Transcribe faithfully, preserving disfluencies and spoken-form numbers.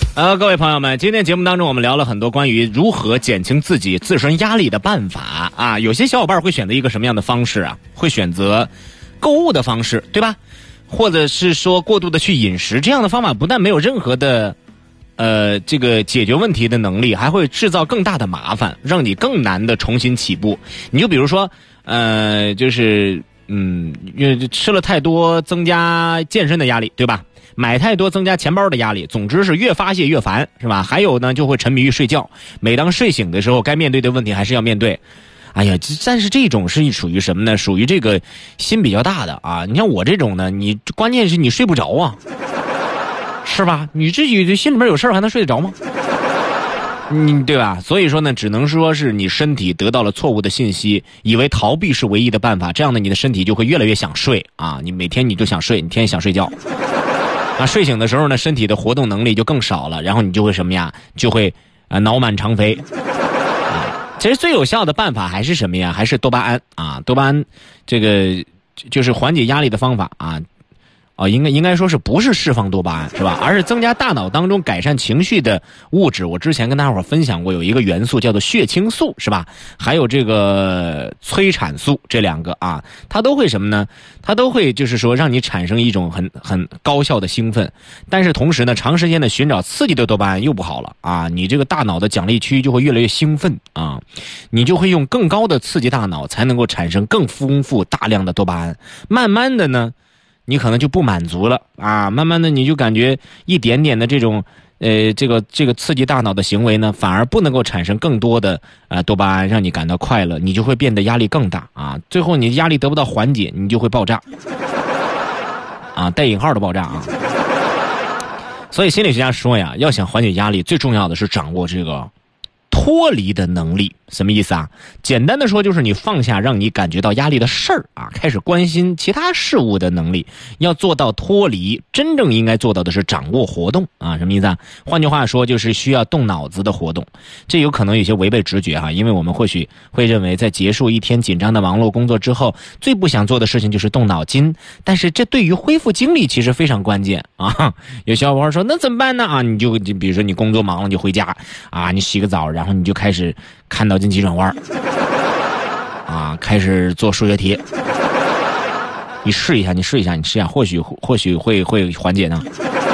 呃，各位朋友们，今天节目当中我们聊了很多关于如何减轻自己自身压力的办法啊。有些小伙伴会选择一个什么样的方式啊？会选择购物的方式，对吧？或者是说过度的去饮食，这样的方法不但没有任何的呃这个解决问题的能力，还会制造更大的麻烦，让你更难的重新起步。你就比如说呃就是嗯因为吃了太多增加健身的压力，对吧？买太多增加钱包的压力，总之是越发泄越烦，是吧？还有呢，就会沉迷于睡觉，每当睡醒的时候，该面对的问题还是要面对。哎呀，但是这种是属于什么呢？属于这个心比较大的啊。你像我这种呢，你关键是你睡不着啊，是吧？你自己心里面有事儿还能睡得着吗？嗯，对吧？所以说呢，只能说是你身体得到了错误的信息，以为逃避是唯一的办法，这样呢，你的身体就会越来越想睡啊。你每天你就想睡，你天天想睡觉。啊，睡醒的时候呢，身体的活动能力就更少了，然后你就会什么呀？就会啊脑满肠肥。啊，其实最有效的办法还是什么呀？还是多巴胺啊，多巴胺这个就是缓解压力的方法啊。哦，应该应该说是不是释放多巴胺是吧？而是增加大脑当中改善情绪的物质。我之前跟大伙儿分享过，有一个元素叫做血清素是吧？还有这个催产素，这两个啊，它都会什么呢？它都会就是说让你产生一种很很高效的兴奋，但是同时呢，长时间的寻找刺激的多巴胺又不好了啊！你这个大脑的奖励区就会越来越兴奋啊，你就会用更高的刺激大脑才能够产生更丰富大量的多巴胺，慢慢的呢。你可能就不满足了啊，慢慢的你就感觉一点点的这种呃这个这个刺激大脑的行为呢，反而不能够产生更多的呃多巴胺，让你感到快乐，你就会变得压力更大啊，最后你压力得不到缓解，你就会爆炸啊，带引号的爆炸啊。所以心理学家说呀，要想缓解压力，最重要的是掌握这个脱离的能力。什么意思啊？简单的说就是你放下让你感觉到压力的事儿啊，开始关心其他事物的能力。要做到脱离，真正应该做到的是掌握活动啊。什么意思啊？换句话说就是需要动脑子的活动。这有可能有些违背直觉哈，因为我们或许会认为在结束一天紧张的忙碌工作之后，最不想做的事情就是动脑筋，但是这对于恢复精力其实非常关键啊。有小伙伴说那怎么办呢？啊，你就你比如说你工作忙了就回家啊，你洗个澡，然后你就开始看脑筋急转弯啊，开始做数学题。你试一下，你试一下，你试一下，或许或许会会缓解呢。